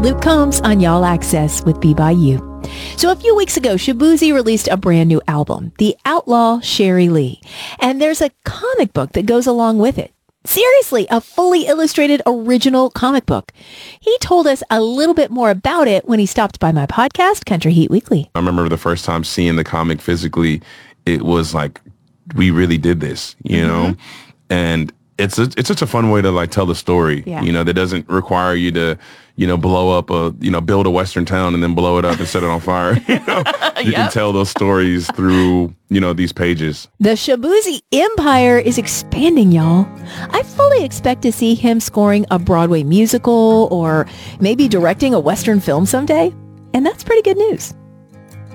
Luke Combs on Y'all Access with Be By You. So a few weeks ago, Shaboozey released a brand new album, The Outlaw Sherry Lee. And there's a comic book that goes along with it. Seriously, a fully illustrated original comic book. He told us a little bit more about it when he stopped by my podcast, Country Heat Weekly. I remember the first time seeing the comic physically, it was like, we really did this, you know? And it's such a fun way to like tell the story, you know, that doesn't require you to, you know, blow up build a Western town and then blow it up and set it on fire. You know? You can tell those stories through, you know, these pages. The Shaboozey empire is expanding, y'all. I fully expect to see him scoring a Broadway musical or maybe directing a Western film someday. And that's pretty good news.